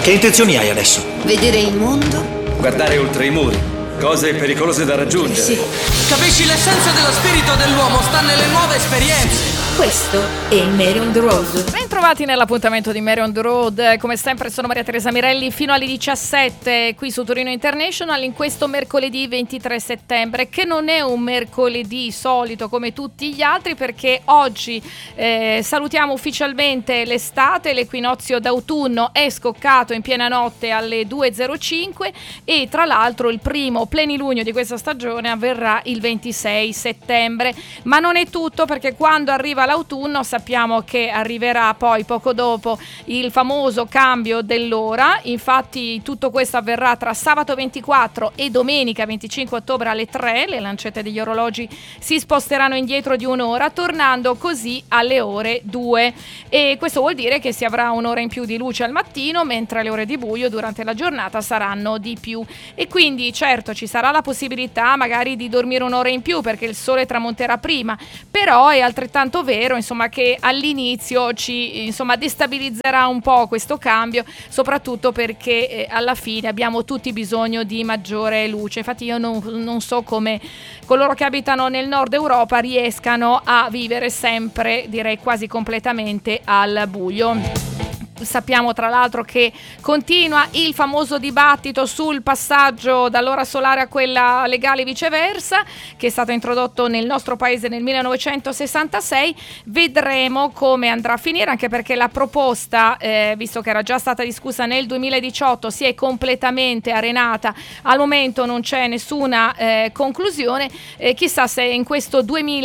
Che intenzioni hai adesso? Vedere il mondo? Guardare oltre i muri. Cose pericolose da raggiungere. Sì. Capisci, l'essenza dello spirito dell'uomo sta nelle nuove esperienze. Questo è Mary on the Road. Bentrovati nell'appuntamento di Mary on the Road. Come sempre sono Maria Teresa Mirelli fino alle 17 qui su Torino International in questo mercoledì 23 settembre, che non è un mercoledì solito come tutti gli altri, perché oggi salutiamo ufficialmente l'estate. L'equinozio d'autunno è scoccato in piena notte alle 2:05 e tra l'altro il primo plenilunio di questa stagione avverrà il 26 settembre. Ma non è tutto, perché quando arriva l'autunno sappiamo che arriverà poi poco dopo il famoso cambio dell'ora. Infatti tutto questo avverrà tra sabato 24 e domenica 25 ottobre alle 3. Le lancette degli orologi si sposteranno indietro di un'ora, tornando così alle ore 2, e questo vuol dire che si avrà un'ora in più di luce al mattino, mentre le ore di buio durante la giornata saranno di più. E quindi certo ci sarà la possibilità magari di dormire un'ora in più perché il sole tramonterà prima, però è altrettanto vero che all'inizio ci destabilizzerà un po' questo cambio, soprattutto perché alla fine abbiamo tutti bisogno di maggiore luce. Infatti io non so come coloro che abitano nel nord Europa riescano a vivere sempre, direi quasi completamente, al buio. Sappiamo tra l'altro che continua il famoso dibattito sul passaggio dall'ora solare a quella legale e viceversa, che è stato introdotto nel nostro paese nel 1966. Vedremo come andrà a finire, anche perché la proposta, visto che era già stata discussa nel 2018, si è completamente arenata. Al momento non c'è nessuna conclusione, chissà se in questo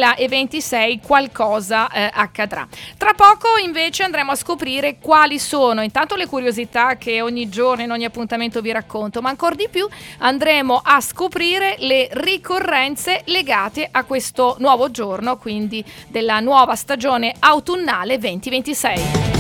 2026 qualcosa accadrà. Tra poco invece andremo a scoprire quali sono intanto le curiosità che ogni giorno in ogni appuntamento vi racconto, ma ancora di più andremo a scoprire le ricorrenze legate a questo nuovo giorno, quindi della nuova stagione autunnale 2026.